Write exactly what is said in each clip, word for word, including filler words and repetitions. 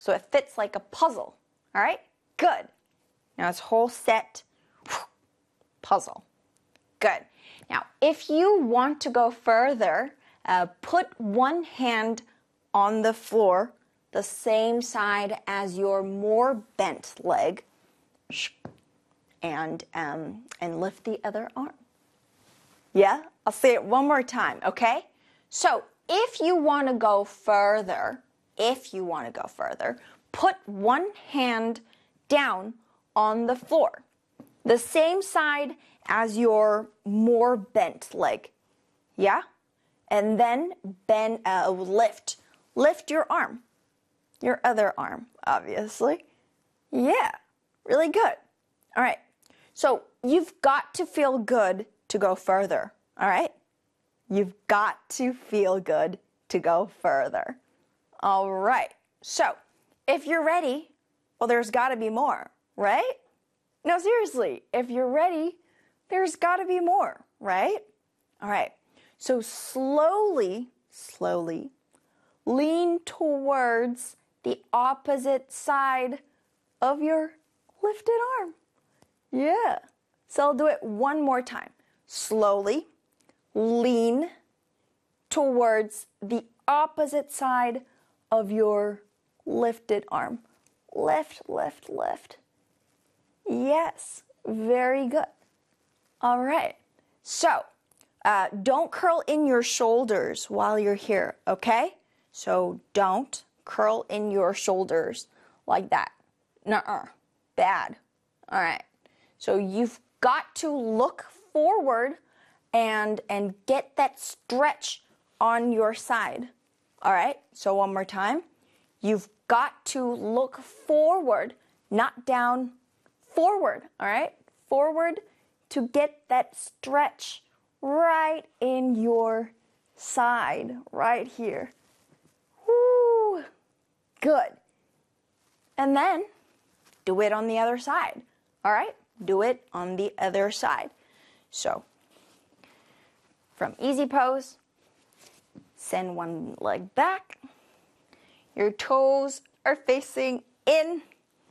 so it fits like a puzzle. All right? Good. Now it's whole set puzzle. Good. Now, if you want to go further, uh, put one hand on the floor, the same side as your more bent leg, and um, and lift the other arm. Yeah? I'll say it one more time, okay? So, if you want to go further, if you want to go further, put one hand down on the floor, the same side as your more bent leg. Yeah? And then bend, uh, lift. Lift your arm. Your other arm, obviously. Yeah, really good. All right. So you've got to feel good to go further. All right? You've got to feel good to go further. All right. So if you're ready, well, there's got to be more, right? No, seriously, if you're ready, there's got to be more, right? All right. So slowly, slowly, lean towards the opposite side of your lifted arm. Yeah. So I'll do it one more time. Slowly, lean towards the opposite side of your lifted arm. Lift, lift, lift. Yes, very good. All right. So, uh, don't curl in your shoulders while you're here, okay? So don't curl in your shoulders like that. Nuh-uh. Bad. All right. So you've got to look forward and and get that stretch on your side. All right? So one more time. You've got to look forward, not down, forward. All right? Forward to get that stretch right in your side, right here. Woo! Good. And then do it on the other side. All right? Do it on the other side. So, from easy pose, send one leg back. Your toes are facing in.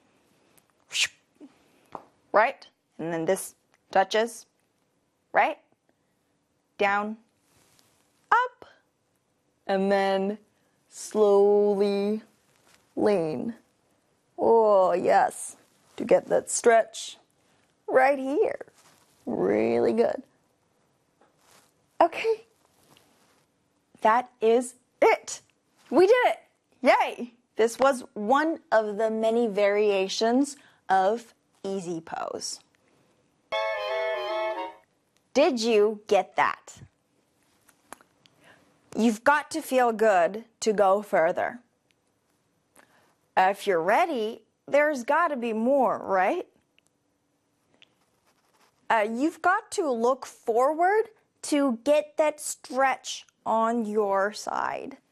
Right? And then this touches. Right? Down. Up. And then slowly lean. Oh, yes. To get that stretch right here. Really good. Okay. That is it. We did it. Yay. This was one of the many variations of easy pose. Did you get that? You've got to feel good to go further. Uh, if you're ready, there's got to be more, right? Uh, you've got to look forward to get that stretch on your side.